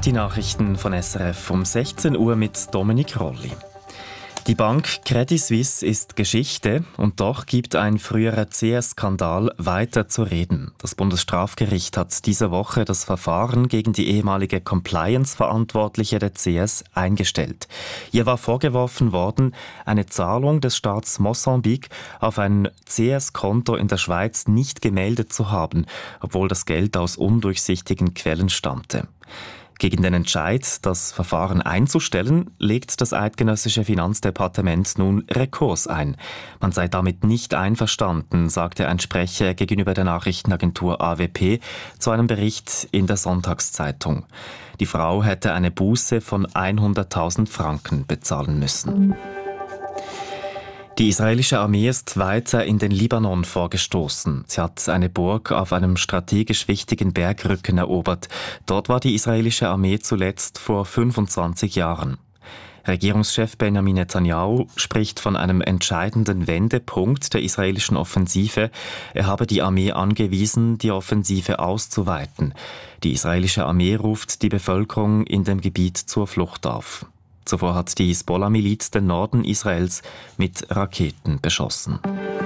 Die Nachrichten von SRF um 16 Uhr mit Dominik Rolli. Die Bank Credit Suisse ist Geschichte und doch gibt ein früherer CS-Skandal weiter zu reden. Das Bundesstrafgericht hat diese Woche das Verfahren gegen die ehemalige Compliance-Verantwortliche der CS eingestellt. Ihr war vorgeworfen worden, eine Zahlung des Staats Mosambik auf ein CS-Konto in der Schweiz nicht gemeldet zu haben, obwohl das Geld aus undurchsichtigen Quellen stammte. Gegen den Entscheid, das Verfahren einzustellen, legt das eidgenössische Finanzdepartement nun Rekurs ein. Man sei damit nicht einverstanden, sagte ein Sprecher gegenüber der Nachrichtenagentur AWP zu einem Bericht in der Sonntagszeitung. Die Frau hätte eine Buße von 100.000 Franken bezahlen müssen. Die israelische Armee ist weiter in den Libanon vorgestoßen. Sie hat eine Burg auf einem strategisch wichtigen Bergrücken erobert. Dort war die israelische Armee zuletzt vor 25 Jahren. Regierungschef Benjamin Netanyahu spricht von einem entscheidenden Wendepunkt der israelischen Offensive. Er habe die Armee angewiesen, die Offensive auszuweiten. Die israelische Armee ruft die Bevölkerung in dem Gebiet zur Flucht auf. Zuvor hat die Hisbollah-Miliz den Norden Israels mit Raketen beschossen.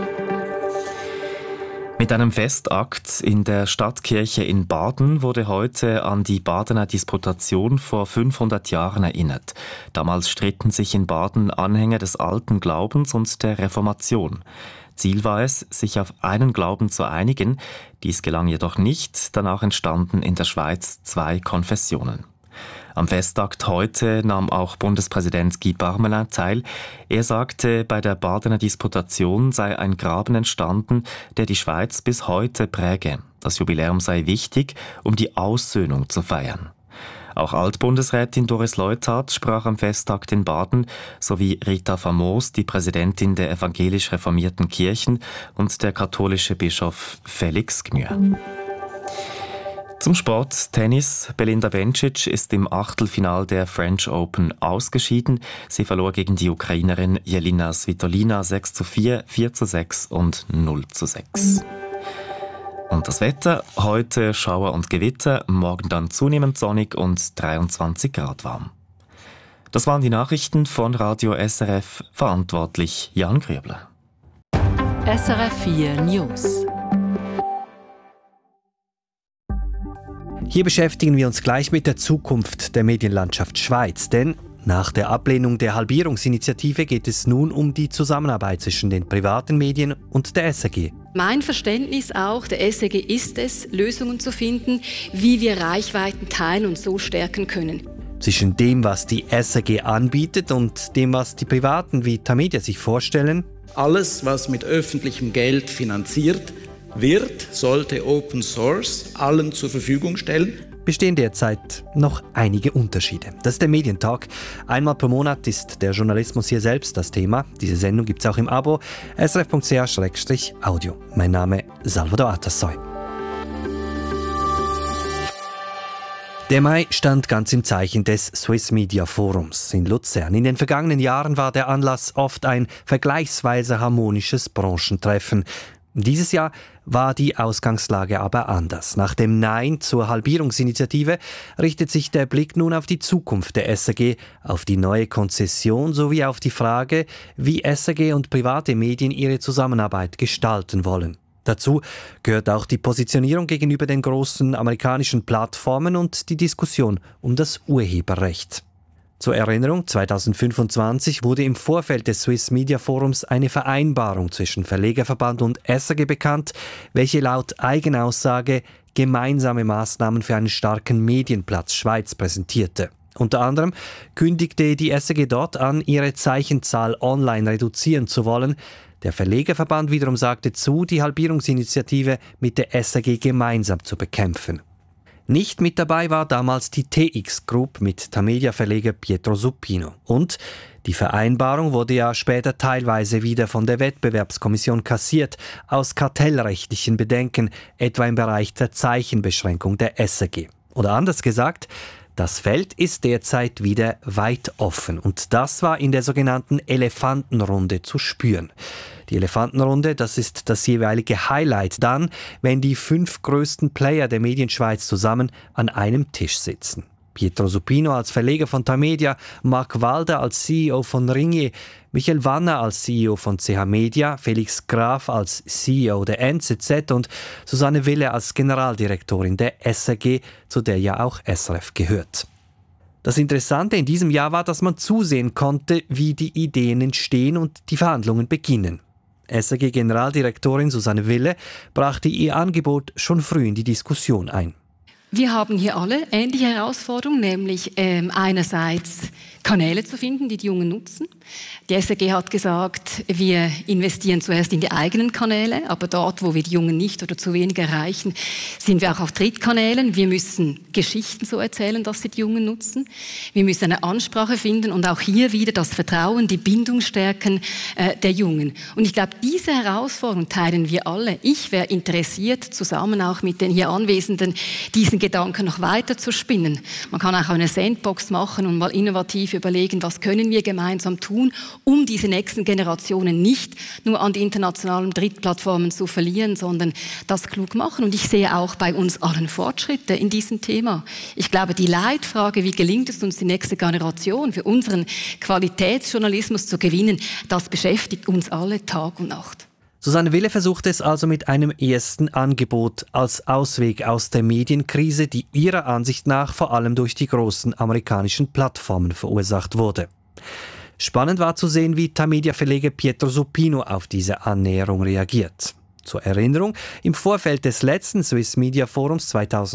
Mit einem Festakt in der Stadtkirche in Baden wurde heute an die Badener Disputation vor 500 Jahren erinnert. Damals stritten sich in Baden Anhänger des alten Glaubens und der Reformation. Ziel war es, sich auf einen Glauben zu einigen. Dies gelang jedoch nicht. Danach entstanden in der Schweiz 2 Konfessionen. Am Festakt heute nahm auch Bundespräsident Guy Parmelin teil. Er sagte, bei der Badener Disputation sei ein Graben entstanden, der die Schweiz bis heute präge. Das Jubiläum sei wichtig, um die Aussöhnung zu feiern. Auch Altbundesrätin Doris Leuthard sprach am Festtag in Baden, sowie Rita Famos, die Präsidentin der evangelisch reformierten Kirchen, und der katholische Bischof Felix Gmür. Zum Sport. Tennis. Belinda Bencic ist im Achtelfinal der French Open ausgeschieden. Sie verlor gegen die Ukrainerin Jelena Svitolina 6:4, 4:6 und 0:6. Und das Wetter. Heute Schauer und Gewitter, morgen dann zunehmend sonnig und 23 Grad warm. Das waren die Nachrichten von Radio SRF. Verantwortlich Jan Grübler. SRF 4 News. Hier beschäftigen wir uns gleich mit der Zukunft der Medienlandschaft Schweiz, denn nach der Ablehnung der Halbierungsinitiative geht es nun um die Zusammenarbeit zwischen den privaten Medien und der SRG. Mein Verständnis auch, der SRG ist es, Lösungen zu finden, wie wir Reichweiten teilen und so stärken können. Zwischen dem, was die SRG anbietet und dem, was die Privaten wie Tamedia sich vorstellen. Alles, was mit öffentlichem Geld finanziert wird, sollte Open Source allen zur Verfügung stellen. Bestehen derzeit noch einige Unterschiede. Das ist der Medientalk. Einmal pro Monat ist der Journalismus hier selbst das Thema. Diese Sendung gibt es auch im Abo srf.ch/audio. Mein Name Salvador Atassoy. Der Mai stand ganz im Zeichen des Swiss Media Forums in Luzern. In den vergangenen Jahren war der Anlass oft ein vergleichsweise harmonisches Branchentreffen. Dieses Jahr war die Ausgangslage aber anders. Nach dem Nein zur Halbierungsinitiative richtet sich der Blick nun auf die Zukunft der SRG, auf die neue Konzession sowie auf die Frage, wie SRG und private Medien ihre Zusammenarbeit gestalten wollen. Dazu gehört auch die Positionierung gegenüber den großen amerikanischen Plattformen und die Diskussion um das Urheberrecht. Zur Erinnerung, 2025 wurde im Vorfeld des Swiss Media Forums eine Vereinbarung zwischen Verlegerverband und SRG bekannt, welche laut Eigenaussage gemeinsame Maßnahmen für einen starken Medienplatz Schweiz präsentierte. Unter anderem kündigte die SRG dort an, ihre Zeichenzahl online reduzieren zu wollen. Der Verlegerverband wiederum sagte zu, die Halbierungsinitiative mit der SRG gemeinsam zu bekämpfen. Nicht mit dabei war damals die TX Group mit Tamedia-Verleger Pietro Supino. Und die Vereinbarung wurde ja später teilweise wieder von der Wettbewerbskommission kassiert, aus kartellrechtlichen Bedenken, etwa im Bereich der Zeichenbeschränkung der SRG. Oder anders gesagt, das Feld ist derzeit wieder weit offen. Und das war in der sogenannten Elefantenrunde zu spüren. Die Elefantenrunde, das ist das jeweilige Highlight dann, wenn die 5 größten Player der Medienschweiz zusammen an einem Tisch sitzen. Pietro Supino als Verleger von Tamedia, Marc Walder als CEO von Ringier, Michael Wanner als CEO von CH Media, Felix Graf als CEO der NZZ und Susanne Wille als Generaldirektorin der SRG, zu der ja auch SRF gehört. Das Interessante in diesem Jahr war, dass man zusehen konnte, wie die Ideen entstehen und die Verhandlungen beginnen. SRG-Generaldirektorin Susanne Wille brachte ihr Angebot schon früh in die Diskussion ein. Wir haben hier alle ähnliche Herausforderungen, nämlich einerseits Kanäle zu finden, die die Jungen nutzen. Die SRG hat gesagt, wir investieren zuerst in die eigenen Kanäle, aber dort, wo wir die Jungen nicht oder zu wenig erreichen, sind wir auch auf Drittkanälen. Wir müssen Geschichten so erzählen, dass sie die Jungen nutzen. Wir müssen eine Ansprache finden und auch hier wieder das Vertrauen, die Bindung stärken der Jungen. Und ich glaube, diese Herausforderung teilen wir alle. Ich wäre interessiert, zusammen auch mit den hier Anwesenden, diesen Gedanken noch weiter zu spinnen. Man kann auch eine Sandbox machen und mal innovativ überlegen, was können wir gemeinsam tun, um diese nächsten Generationen nicht nur an die internationalen Drittplattformen zu verlieren, sondern das klug machen. Und ich sehe auch bei uns allen Fortschritte in diesem Thema. Ich glaube, die Leitfrage, wie gelingt es uns, die nächste Generation für unseren Qualitätsjournalismus zu gewinnen, das beschäftigt uns alle Tag und Nacht. Susanne Wille versucht es also mit einem ersten Angebot als Ausweg aus der Medienkrise, die ihrer Ansicht nach vor allem durch die großen amerikanischen Plattformen verursacht wurde. Spannend war zu sehen, wie Tamedia-Verleger Pietro Supino auf diese Annäherung reagiert. Zur Erinnerung, im Vorfeld des letzten Swiss Media Forums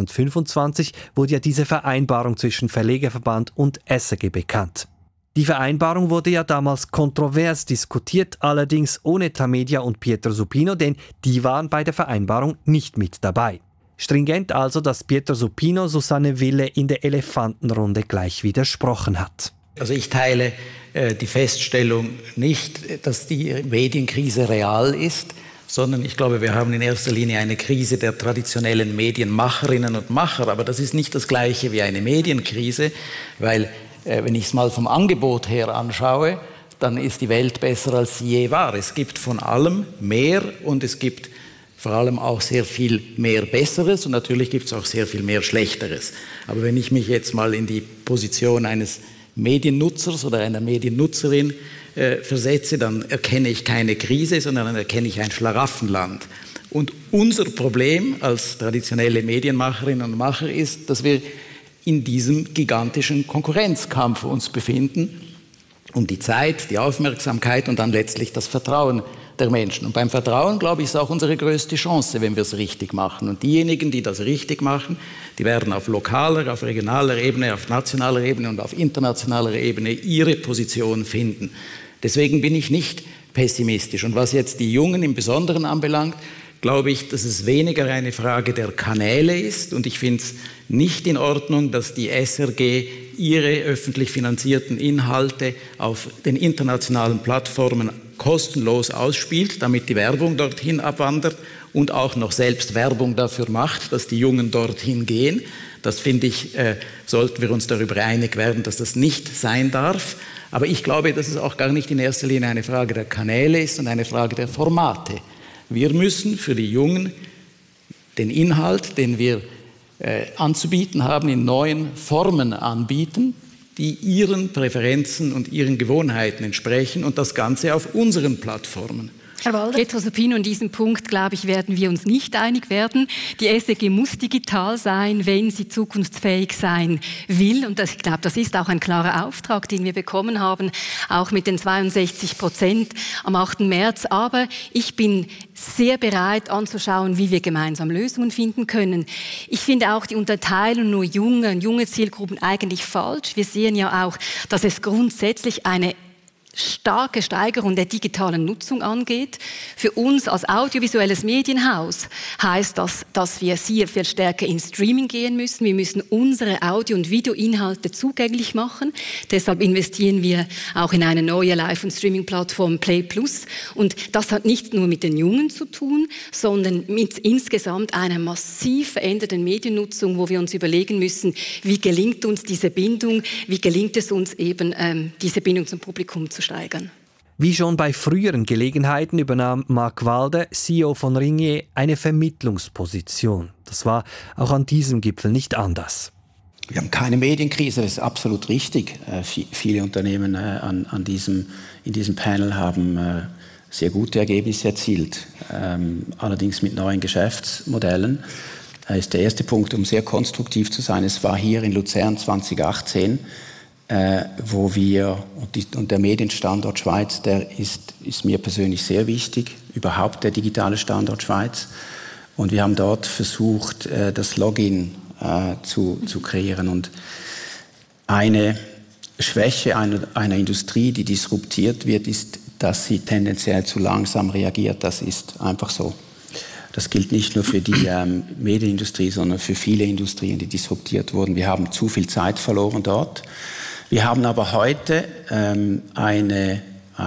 2025 wurde ja diese Vereinbarung zwischen Verlegerverband und SRG bekannt. Die Vereinbarung wurde ja damals kontrovers diskutiert, allerdings ohne Tamedia und Pietro Supino, denn die waren bei der Vereinbarung nicht mit dabei. Stringent also, dass Pietro Supino Susanne Wille in der Elefantenrunde gleich widersprochen hat. Also ich teile die Feststellung nicht, dass die Medienkrise real ist, sondern ich glaube, wir haben in erster Linie eine Krise der traditionellen Medienmacherinnen und Macher. Aber das ist nicht das Gleiche wie eine Medienkrise, weil wenn ich es mal vom Angebot her anschaue, dann ist die Welt besser, als sie je war. Es gibt von allem mehr und es gibt vor allem auch sehr viel mehr Besseres und natürlich gibt es auch sehr viel mehr Schlechteres. Aber wenn ich mich jetzt mal in die Position eines Mediennutzers oder einer Mediennutzerin versetze, dann erkenne ich keine Krise, sondern dann erkenne ich ein Schlaraffenland. Und unser Problem als traditionelle Medienmacherinnen und Macher ist, dass wir in diesem gigantischen Konkurrenzkampf uns befinden, um die Zeit, die Aufmerksamkeit und dann letztlich das Vertrauen der Menschen. Und beim Vertrauen, glaube ich, ist auch unsere größte Chance, wenn wir es richtig machen. Und diejenigen, die das richtig machen, die werden auf lokaler, auf regionaler Ebene, auf nationaler Ebene und auf internationaler Ebene ihre Position finden. Deswegen bin ich nicht pessimistisch. Und was jetzt die Jungen im Besonderen anbelangt, glaube ich, dass es weniger eine Frage der Kanäle ist. Und ich finde es nicht in Ordnung, dass die SRG ihre öffentlich finanzierten Inhalte auf den internationalen Plattformen kostenlos ausspielt, damit die Werbung dorthin abwandert und auch noch selbst Werbung dafür macht, dass die Jungen dorthin gehen. Das finde ich, sollten wir uns darüber einig werden, dass das nicht sein darf. Aber ich glaube, dass es auch gar nicht in erster Linie eine Frage der Kanäle ist, sondern eine Frage der Formate. Wir müssen für die Jungen den Inhalt, den wir anzubieten haben, in neuen Formen anbieten, die ihren Präferenzen und ihren Gewohnheiten entsprechen und das Ganze auf unseren Plattformen. Herr Walder. Pietro Supino, in diesem Punkt, glaube ich, werden wir uns nicht einig werden. Die SRG muss digital sein, wenn sie zukunftsfähig sein will. Und ich glaube, das ist auch ein klarer Auftrag, den wir bekommen haben, auch mit den 62% am 8. März. Aber ich bin sehr bereit anzuschauen, wie wir gemeinsam Lösungen finden können. Ich finde auch die Unterteilung nur junge Zielgruppen eigentlich falsch. Wir sehen ja auch, dass es grundsätzlich eine starke Steigerung der digitalen Nutzung angeht. Für uns als audiovisuelles Medienhaus heißt das, dass wir sehr viel stärker in Streaming gehen müssen. Wir müssen unsere Audio- und Videoinhalte zugänglich machen. Deshalb investieren wir auch in eine neue Live- und Streaming-Plattform Play Plus. Und das hat nicht nur mit den Jungen zu tun, sondern mit insgesamt einer massiv veränderten Mediennutzung, wo wir uns überlegen müssen, wie gelingt uns diese Bindung, wie gelingt es uns eben, diese Bindung zum Publikum zu steigern. Wie schon bei früheren Gelegenheiten übernahm Marc Walder, CEO von Ringier, eine Vermittlungsposition. Das war auch an diesem Gipfel nicht anders. Wir haben keine Medienkrise, das ist absolut richtig. Viele Unternehmen in diesem Panel haben sehr gute Ergebnisse erzielt, allerdings mit neuen Geschäftsmodellen. Das ist der erste Punkt, um sehr konstruktiv zu sein. Es war hier in Luzern 2018, wo wir, und der Medienstandort Schweiz, der ist mir persönlich sehr wichtig, überhaupt der digitale Standort Schweiz. Und wir haben dort versucht, das Login zu kreieren. Und eine Schwäche einer Industrie, die disruptiert wird, ist, dass sie tendenziell zu langsam reagiert. Das ist einfach so. Das gilt nicht nur für die Medienindustrie, sondern für viele Industrien, die disruptiert wurden. Wir haben zu viel Zeit verloren dort. Wir haben aber heute eine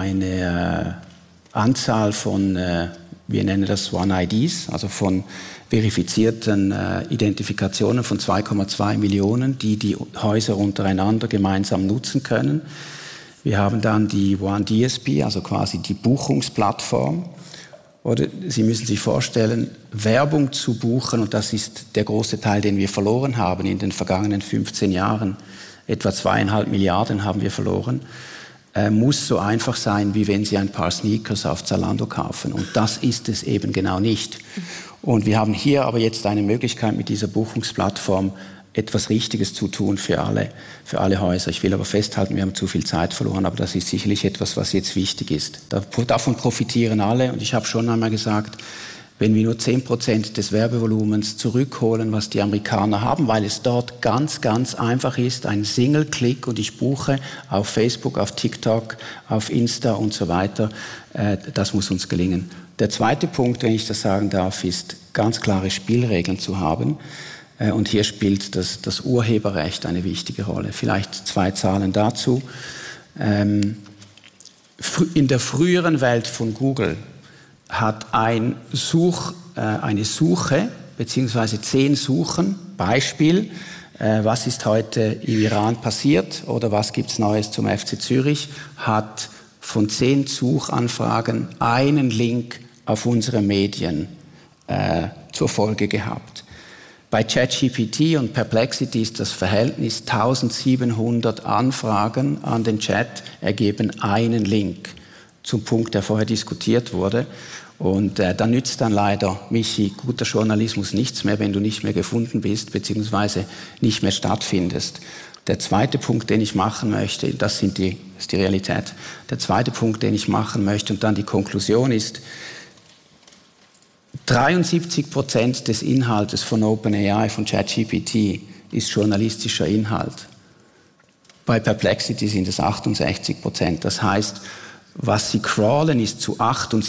Anzahl von, wir nennen das One-IDs, also von verifizierten Identifikationen von 2,2 Millionen, die Häuser untereinander gemeinsam nutzen können. Wir haben dann die One-DSP, also quasi die Buchungsplattform. Oder Sie müssen sich vorstellen, Werbung zu buchen, und das ist der große Teil, den wir verloren haben in den vergangenen 15 Jahren, etwa 2,5 Milliarden haben wir verloren, muss so einfach sein, wie wenn Sie ein paar Sneakers auf Zalando kaufen. Und das ist es eben genau nicht. Und wir haben hier aber jetzt eine Möglichkeit, mit dieser Buchungsplattform etwas Richtiges zu tun für alle Häuser. Ich will aber festhalten, wir haben zu viel Zeit verloren, aber das ist sicherlich etwas, was jetzt wichtig ist. Davon profitieren alle, und ich habe schon einmal gesagt, wenn wir nur 10% des Werbevolumens zurückholen, was die Amerikaner haben, weil es dort ganz, ganz einfach ist, ein Single-Klick und ich buche auf Facebook, auf TikTok, auf Insta und so weiter, das muss uns gelingen. Der zweite Punkt, wenn ich das sagen darf, ist, ganz klare Spielregeln zu haben. Und hier spielt das Urheberrecht eine wichtige Rolle. Vielleicht 2 Zahlen dazu. In der früheren Welt von Google hat eine Suche bzw. 10 Suchen, Beispiel, was ist heute im Iran passiert oder was gibt es Neues zum FC Zürich, hat von 10 Suchanfragen einen Link auf unsere Medien zur Folge gehabt. Bei ChatGPT und Perplexity ist das Verhältnis 1700 Anfragen an den Chat ergeben einen Link zum Punkt, der vorher diskutiert wurde. Und da nützt dann leider, Michi, guter Journalismus nichts mehr, wenn du nicht mehr gefunden bist bzw. nicht mehr stattfindest. Der zweite Punkt, den ich machen möchte, das ist die Realität. Der zweite Punkt, den ich machen möchte, und dann die Konklusion ist, 73% des Inhaltes von OpenAI, von ChatGPT, ist journalistischer Inhalt. Bei Perplexity sind es 68%. Das heißt, was sie crawlen, ist zu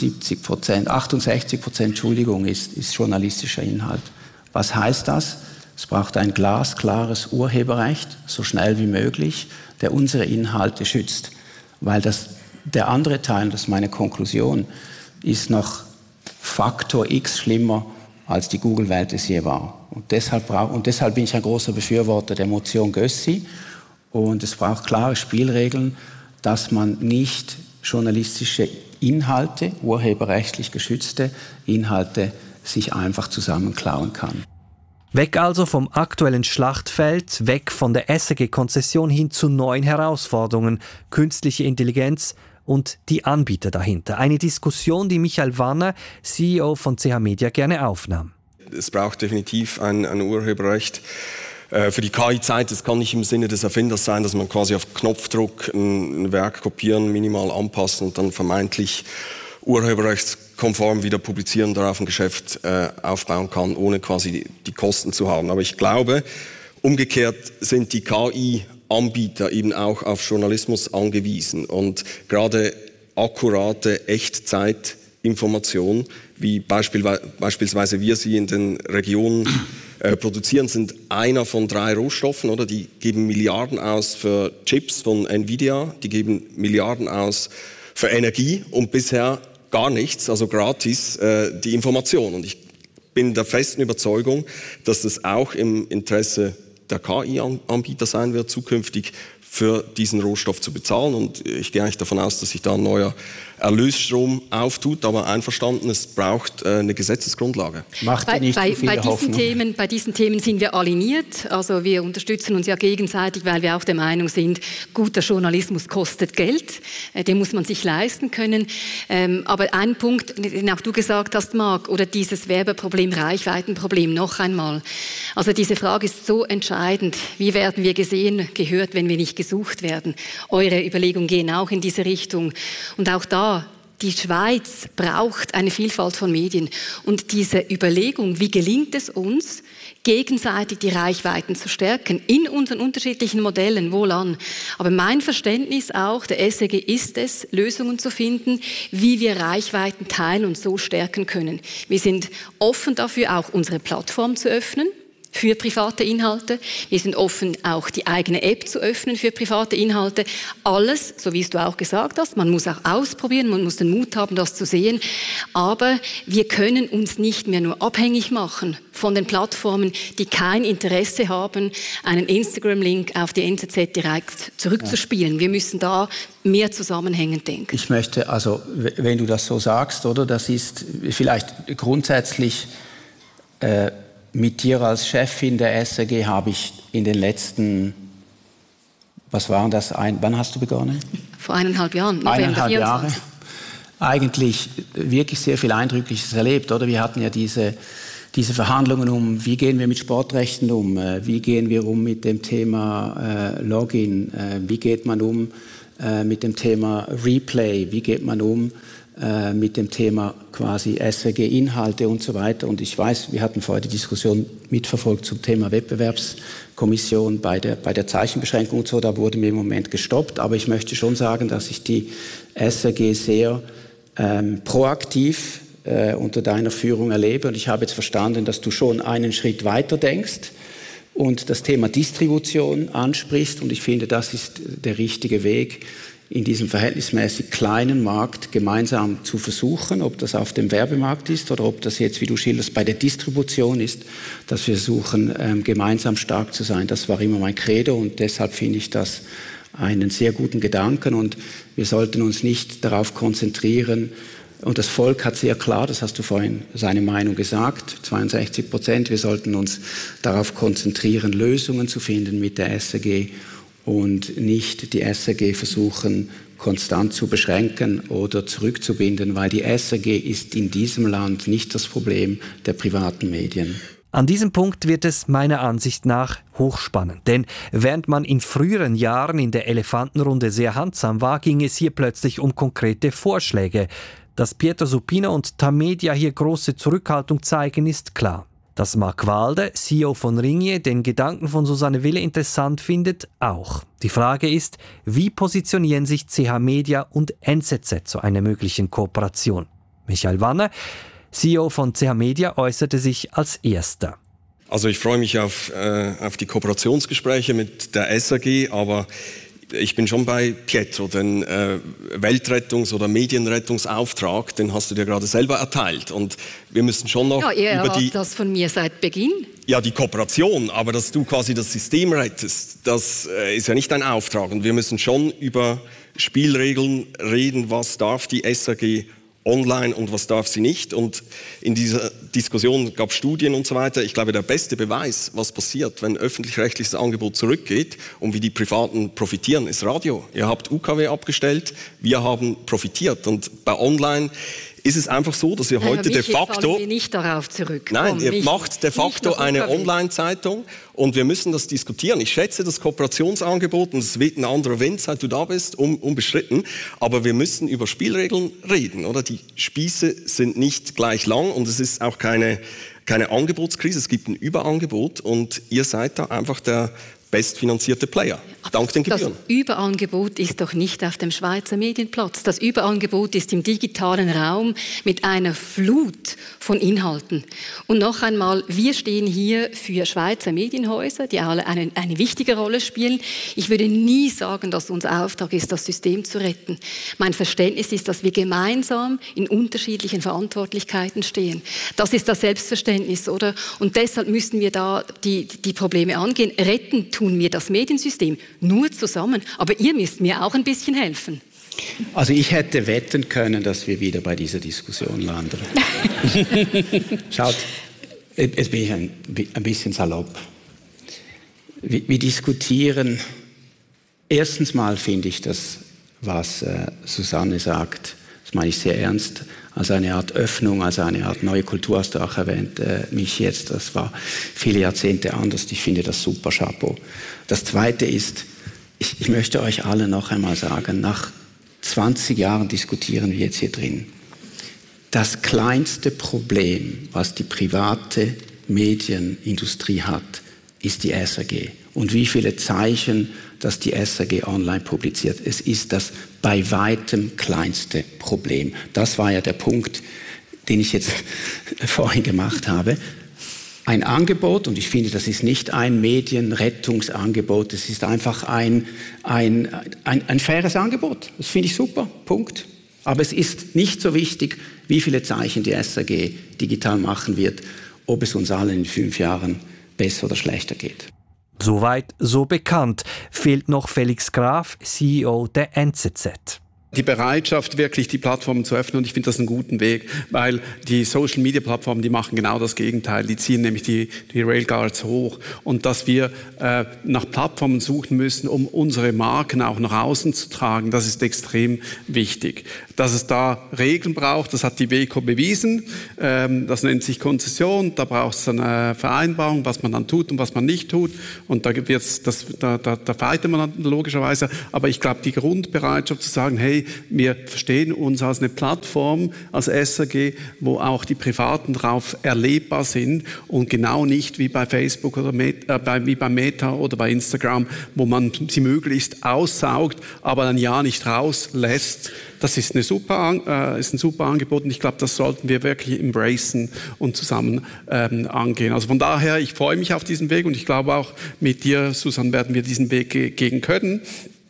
68%, Entschuldigung, ist journalistischer Inhalt. Was heißt das? Es braucht ein glasklares Urheberrecht, so schnell wie möglich, der unsere Inhalte schützt. Weil der andere Teil, das ist meine Konklusion, ist noch Faktor X schlimmer, als die Google-Welt es je war. Und deshalb bin ich ein großer Befürworter der Motion Gössi. Und es braucht klare Spielregeln, dass man nicht journalistische Inhalte, urheberrechtlich geschützte Inhalte, sich einfach zusammenklauen kann. Weg also vom aktuellen Schlachtfeld, weg von der SRG-Konzession hin zu neuen Herausforderungen, künstliche Intelligenz und die Anbieter dahinter. Eine Diskussion, die Michael Wanner, CEO von CH Media, gerne aufnahm. Es braucht definitiv ein Urheberrecht für die KI-Zeit. Es kann nicht im Sinne des Erfinders sein, dass man quasi auf Knopfdruck ein Werk kopieren, minimal anpassen und dann vermeintlich urheberrechtskonform wieder publizieren, darauf ein Geschäft aufbauen kann, ohne quasi die Kosten zu haben. Aber ich glaube, umgekehrt sind die KI-Anbieter eben auch auf Journalismus angewiesen und gerade akkurate Echtzeitinformationen, wie beispielsweise wir sie in den Regionen produzieren, sind einer von 3 Rohstoffen, oder? Die geben Milliarden aus für Chips von Nvidia, die geben Milliarden aus für Energie und bisher gar nichts, also gratis die Information. Und ich bin der festen Überzeugung, dass das auch im Interesse der KI-Anbieter sein wird, zukünftig für diesen Rohstoff zu bezahlen. Und ich gehe eigentlich davon aus, dass sich da ein neuer Erlösstrom auftut, aber einverstanden, es braucht eine Gesetzesgrundlage. Macht ihr nicht bei viele Hoffnung? Bei diesen Themen sind wir aligniert. Also wir unterstützen uns ja gegenseitig, weil wir auch der Meinung sind, guter Journalismus kostet Geld. Den muss man sich leisten können. Aber ein Punkt, den auch du gesagt hast, Marc, oder dieses Werbeproblem, Reichweitenproblem, noch einmal. Also diese Frage ist so entscheidend. Wie werden wir gesehen, gehört, wenn wir nicht gesucht werden? Eure Überlegungen gehen auch in diese Richtung. Und auch da, die Schweiz braucht eine Vielfalt von Medien. Und diese Überlegung, wie gelingt es uns, gegenseitig die Reichweiten zu stärken, in unseren unterschiedlichen Modellen, wohlan. Aber mein Verständnis auch, der SRG ist es, Lösungen zu finden, wie wir Reichweiten teilen und so stärken können. Wir sind offen dafür, auch unsere Plattform zu öffnen für private Inhalte. Wir sind offen, auch die eigene App zu öffnen für private Inhalte. Alles, so wie es du auch gesagt hast, man muss auch ausprobieren, man muss den Mut haben, das zu sehen. Aber wir können uns nicht mehr nur abhängig machen von den Plattformen, die kein Interesse haben, einen Instagram-Link auf die NZZ direkt zurückzuspielen. Wir müssen da mehr zusammenhängend denken. Ich möchte, also wenn du das so sagst, oder, das ist vielleicht grundsätzlich mit dir als Chefin der SRG habe ich in den letzten, was waren das, wann hast du begonnen? Vor 1,5 Jahren. 1,5 Jahre. Eigentlich wirklich sehr viel Eindrückliches erlebt, oder? Wir hatten ja diese Verhandlungen um, wie gehen wir mit Sportrechten um, wie gehen wir um mit dem Thema Login, wie geht man um mit dem Thema Replay, wie geht man um mit dem Thema quasi SRG-Inhalte und so weiter. Und ich weiß, wir hatten vorher die Diskussion mitverfolgt zum Thema Wettbewerbskommission bei der Zeichenbeschränkung und so, da wurde mir im Moment gestoppt. Aber ich möchte schon sagen, dass ich die SRG sehr proaktiv unter deiner Führung erlebe. Und ich habe jetzt verstanden, dass du schon einen Schritt weiter denkst und das Thema Distribution ansprichst. Und ich finde, das ist der richtige Weg, in diesem verhältnismäßig kleinen Markt gemeinsam zu versuchen, ob das auf dem Werbemarkt ist oder ob das jetzt, wie du schilderst, bei der Distribution ist, dass wir versuchen, gemeinsam stark zu sein. Das war immer mein Credo und deshalb finde ich das einen sehr guten Gedanken und wir sollten uns nicht darauf konzentrieren, und das Volk hat sehr klar, das hast du vorhin seine Meinung gesagt, 62%, wir sollten uns darauf konzentrieren, Lösungen zu finden mit der SRG und nicht die SRG versuchen, konstant zu beschränken oder zurückzubinden, weil die SRG ist in diesem Land nicht das Problem der privaten Medien. An diesem Punkt wird es meiner Ansicht nach hochspannend. Denn während man in früheren Jahren in der Elefantenrunde sehr handsam war, ging es hier plötzlich um konkrete Vorschläge. Dass Pietro Supino und Tamedia hier große Zurückhaltung zeigen, ist klar. Dass Marc Walde, CEO von Ringier, den Gedanken von Susanne Wille interessant findet, auch. Die Frage ist, wie positionieren sich CH Media und NZZ zu einer möglichen Kooperation? Michael Wanner, CEO von CH Media, äußerte sich als Erster. Also ich freue mich auf die Kooperationsgespräche mit der SRG, aber ich bin schon bei Pietro, den Weltrettungs- oder Medienrettungsauftrag, den hast du dir gerade selber erteilt. Und wir müssen schon noch über die... das von mir seit Beginn. Ja, die Kooperation, aber dass du quasi das System rettest, das ist ja nicht dein Auftrag. Und wir müssen schon über Spielregeln reden, was darf die SRG online und was darf sie nicht. Und in dieser Diskussion gab es Studien und so weiter. Ich glaube, der beste Beweis, was passiert, wenn öffentlich-rechtliches Angebot zurückgeht und wie die Privaten profitieren, ist Radio. Ihr habt UKW abgestellt, wir haben profitiert. Und bei online ist es einfach so, dass ihr heute de facto... Fallen wir nicht darauf zurück. Nein, ihr macht de facto eine Online-Zeitung und wir müssen das diskutieren. Ich schätze das Kooperationsangebot und es wird ein anderer Wind, seit du da bist, unbestritten. Aber wir müssen über Spielregeln reden, oder? Die Spieße sind nicht gleich lang und es ist auch keine Angebotskrise. Es gibt ein Überangebot und ihr seid da einfach der bestfinanzierte Player, dank den Gebühren. Das Überangebot ist doch nicht auf dem Schweizer Medienplatz. Das Überangebot ist im digitalen Raum mit einer Flut von Inhalten. Und noch einmal, wir stehen hier für Schweizer Medienhäuser, die alle eine wichtige Rolle spielen. Ich würde nie sagen, dass unser Auftrag ist, das System zu retten. Mein Verständnis ist, dass wir gemeinsam in unterschiedlichen Verantwortlichkeiten stehen. Das ist das Selbstverständnis, oder? Und deshalb müssen wir da die Probleme angehen. Retten tun wir das Mediensystem nur zusammen. Aber ihr müsst mir auch ein bisschen helfen. Also ich hätte wetten können, dass wir wieder bei dieser Diskussion landen. Schaut, jetzt bin ich ein bisschen salopp. Wir diskutieren, erstens mal finde ich das, was Susanne sagt, das meine ich sehr ernst, als eine Art Öffnung, als eine Art neue Kultur, hast du auch erwähnt, mich jetzt, das war viele Jahrzehnte anders, ich finde das super, Chapeau. Das Zweite ist, ich möchte euch alle noch einmal sagen, nach 20 Jahren diskutieren wir jetzt hier drin. Das kleinste Problem, was die private Medienindustrie hat, ist die SRG. Und wie viele Zeichen, dass die SRG online publiziert. Es ist das bei weitem kleinste Problem. Das war ja der Punkt, den ich jetzt vorhin gemacht habe. Ein Angebot, und ich finde, das ist nicht ein Medienrettungsangebot, es ist einfach ein faires Angebot. Das finde ich super, Punkt. Aber es ist nicht so wichtig, wie viele Zeichen die SRG digital machen wird, ob es uns allen in 5 Jahren besser oder schlechter geht. Soweit, so bekannt. Fehlt noch Felix Graf, CEO der NZZ. Die Bereitschaft, wirklich die Plattformen zu öffnen, und ich finde das einen guten Weg, weil die Social-Media-Plattformen, die machen genau das Gegenteil. Die ziehen nämlich die Railguards hoch. Und dass wir nach Plattformen suchen müssen, um unsere Marken auch nach außen zu tragen, das ist extrem wichtig. Dass es da Regeln braucht, das hat die WEKO bewiesen. Das nennt sich Konzession. Da braucht es eine Vereinbarung, was man dann tut und was man nicht tut. Und da fightet man dann logischerweise. Aber ich glaube, die Grundbereitschaft zu sagen, hey, wir verstehen uns als eine Plattform, als SRG, wo auch die Privaten drauf erlebbar sind und genau nicht wie bei Facebook oder wie bei Meta oder bei Instagram, wo man sie möglichst aussaugt, aber dann ja nicht rauslässt. Das ist ein super Angebot und ich glaube, das sollten wir wirklich embracen und zusammen angehen. Also von daher, ich freue mich auf diesen Weg und ich glaube auch mit dir, Susanne, werden wir diesen Weg gehen können.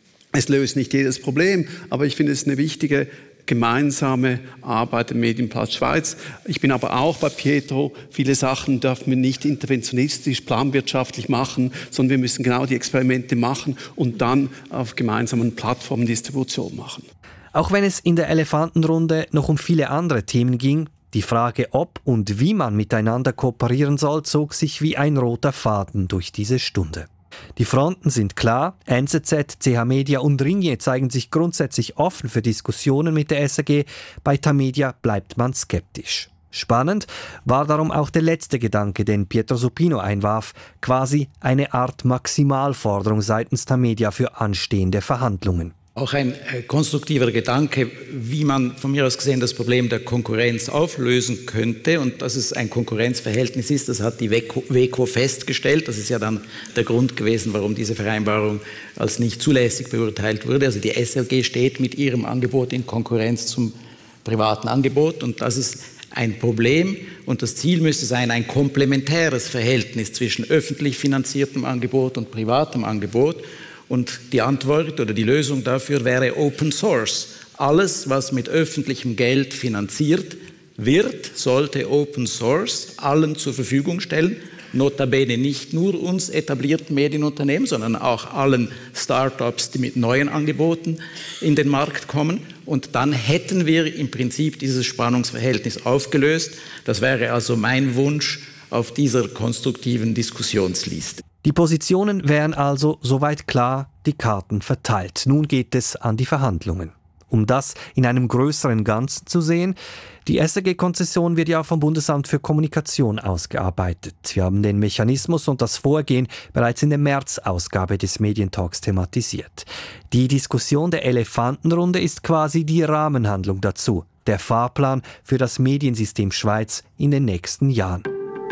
Es löst nicht jedes Problem, aber ich finde es eine wichtige gemeinsame Arbeit im Medienplatz Schweiz. Ich bin aber auch bei Pietro, viele Sachen dürfen wir nicht interventionistisch, planwirtschaftlich machen, sondern wir müssen genau die Experimente machen und dann auf gemeinsamen Plattformen Distribution machen. Auch wenn es in der Elefantenrunde noch um viele andere Themen ging, die Frage, ob und wie man miteinander kooperieren soll, zog sich wie ein roter Faden durch diese Stunde. Die Fronten sind klar, NZZ, CH Media und Ringier zeigen sich grundsätzlich offen für Diskussionen mit der SRG, bei Tamedia bleibt man skeptisch. Spannend war darum auch der letzte Gedanke, den Pietro Supino einwarf, quasi eine Art Maximalforderung seitens Tamedia für anstehende Verhandlungen. Auch ein konstruktiver Gedanke, wie man von mir aus gesehen das Problem der Konkurrenz auflösen könnte und dass es ein Konkurrenzverhältnis ist, das hat die WEKO festgestellt. Das ist ja dann der Grund gewesen, warum diese Vereinbarung als nicht zulässig beurteilt wurde. Also die SRG steht mit ihrem Angebot in Konkurrenz zum privaten Angebot und das ist ein Problem und das Ziel müsste sein, ein komplementäres Verhältnis zwischen öffentlich finanziertem Angebot und privatem Angebot. Und die Antwort oder die Lösung dafür wäre Open Source. Alles, was mit öffentlichem Geld finanziert wird, sollte Open Source allen zur Verfügung stellen. Notabene nicht nur uns etablierten Medienunternehmen, sondern auch allen Start-ups, die mit neuen Angeboten in den Markt kommen. Und dann hätten wir im Prinzip dieses Spannungsverhältnis aufgelöst. Das wäre also mein Wunsch auf dieser konstruktiven Diskussionsliste. Die Positionen wären also soweit klar, die Karten verteilt. Nun geht es an die Verhandlungen. Um das in einem größeren Ganzen zu sehen, die SRG-Konzession wird ja vom Bundesamt für Kommunikation ausgearbeitet. Wir haben den Mechanismus und das Vorgehen bereits in der März-Ausgabe des Medientalks thematisiert. Die Diskussion der Elefantenrunde ist quasi die Rahmenhandlung dazu, der Fahrplan für das Mediensystem Schweiz in den nächsten Jahren.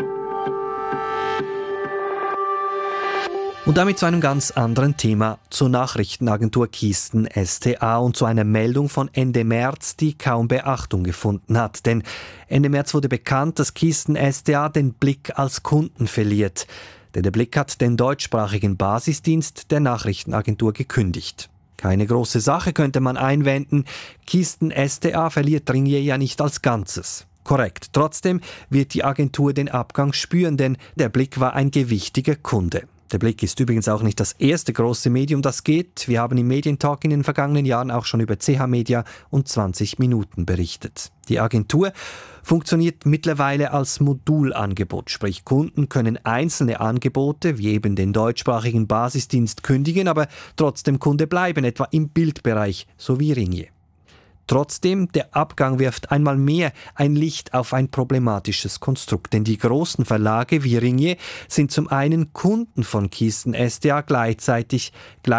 Und damit zu einem ganz anderen Thema, zur Nachrichtenagentur Keystone STA und zu einer Meldung von Ende März, die kaum Beachtung gefunden hat. Denn Ende März wurde bekannt, dass Keystone STA den Blick als Kunden verliert. Denn der Blick hat den deutschsprachigen Basisdienst der Nachrichtenagentur gekündigt. Keine große Sache, könnte man einwenden. Keystone STA verliert Ringier ja nicht als Ganzes. Korrekt. Trotzdem wird die Agentur den Abgang spüren, denn der Blick war ein gewichtiger Kunde. Der Blick ist übrigens auch nicht das erste große Medium, das geht. Wir haben im Medientalk in den vergangenen Jahren auch schon über CH Media und 20 Minuten berichtet. Die Agentur funktioniert mittlerweile als Modulangebot, sprich Kunden können einzelne Angebote, wie eben den deutschsprachigen Basisdienst, kündigen, aber trotzdem Kunde bleiben, etwa im Bildbereich, so wie Ringier. Trotzdem, der Abgang wirft einmal mehr ein Licht auf ein problematisches Konstrukt, denn die großen Verlage wie Ringier sind zum einen Kunden von Kisten.sta, gleichzeitig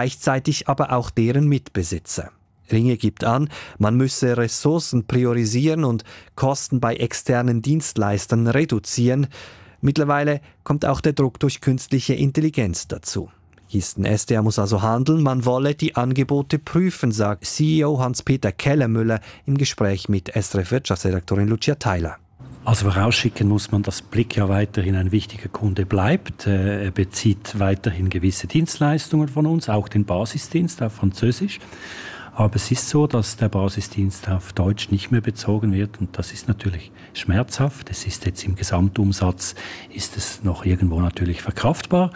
aber auch deren Mitbesitzer. Ringier gibt an, man müsse Ressourcen priorisieren und Kosten bei externen Dienstleistern reduzieren. Mittlerweile kommt auch der Druck durch künstliche Intelligenz dazu. Kisten.sta muss also handeln, man wolle die Angebote prüfen, sagt CEO Hans-Peter Kellermüller im Gespräch mit SRF-Wirtschaftsredaktorin Lucia Theiler. Also vorausschicken muss man, dass Blick ja weiterhin ein wichtiger Kunde bleibt. Er bezieht weiterhin gewisse Dienstleistungen von uns, auch den Basisdienst auf Französisch. Aber es ist so, dass der Basisdienst auf Deutsch nicht mehr bezogen wird und das ist natürlich schmerzhaft. Es ist jetzt im Gesamtumsatz, ist es noch irgendwo natürlich verkraftbar.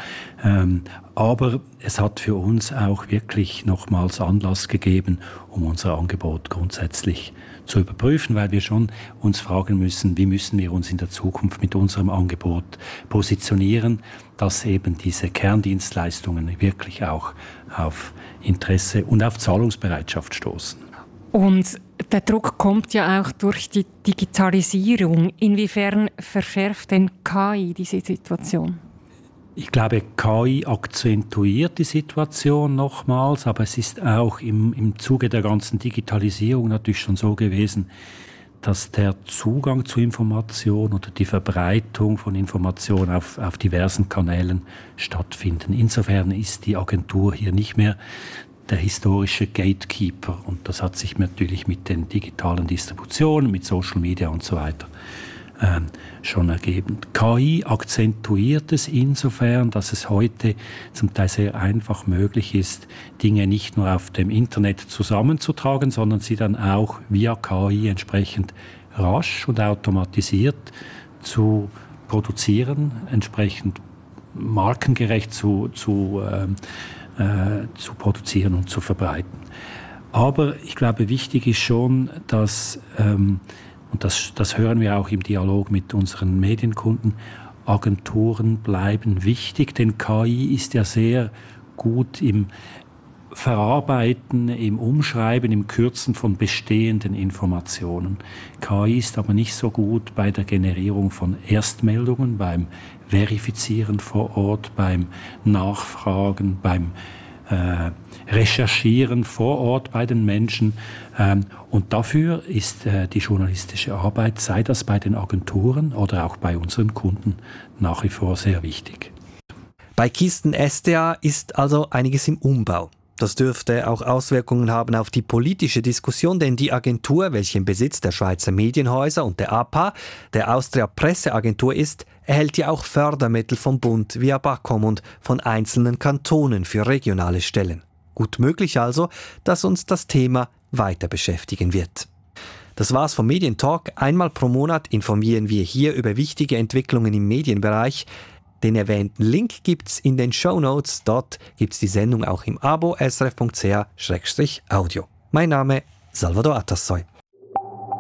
Aber es hat für uns auch wirklich nochmals Anlass gegeben, um unser Angebot grundsätzlich zu überprüfen, weil wir schon uns fragen müssen, wie müssen wir uns in der Zukunft mit unserem Angebot positionieren, dass eben diese Kerndienstleistungen wirklich auch auf Interesse und auf Zahlungsbereitschaft stoßen. Und der Druck kommt ja auch durch die Digitalisierung. Inwiefern verschärft denn KI diese Situation? Ich glaube, KI akzentuiert die Situation nochmals, aber es ist auch im Zuge der ganzen Digitalisierung natürlich schon so gewesen, dass der Zugang zu Information oder die Verbreitung von Information auf diversen Kanälen stattfinden. Insofern ist die Agentur hier nicht mehr der historische Gatekeeper und das hat sich natürlich mit den digitalen Distributionen, mit Social Media und so weiter schon ergeben. KI akzentuiert es insofern, dass es heute zum Teil sehr einfach möglich ist, Dinge nicht nur auf dem Internet zusammenzutragen, sondern sie dann auch via KI entsprechend rasch und automatisiert zu produzieren, entsprechend markengerecht zu produzieren und zu verbreiten. Aber ich glaube, wichtig ist schon, dass und das hören wir auch im Dialog mit unseren Medienkunden, Agenturen bleiben wichtig, denn KI ist ja sehr gut im Verarbeiten, im Umschreiben, im Kürzen von bestehenden Informationen. KI ist aber nicht so gut bei der Generierung von Erstmeldungen, beim Verifizieren vor Ort, beim Nachfragen, beim Recherchieren vor Ort bei den Menschen. Und dafür ist die journalistische Arbeit, sei das bei den Agenturen oder auch bei unseren Kunden, nach wie vor sehr wichtig. Bei Kisten.sta ist also einiges im Umbau. Das dürfte auch Auswirkungen haben auf die politische Diskussion, denn die Agentur, welche im Besitz der Schweizer Medienhäuser und der APA, der Austria Presseagentur ist, erhält ja auch Fördermittel vom Bund via BAKOM und von einzelnen Kantonen für regionale Stellen. Gut möglich also, dass uns das Thema weiter beschäftigen wird. Das war's vom Medientalk. Einmal pro Monat informieren wir hier über wichtige Entwicklungen im Medienbereich. Den erwähnten Link gibt's in den Shownotes. Dort gibt's die Sendung auch im Abo srf.ch/audio. Mein Name Salvador Atassoy.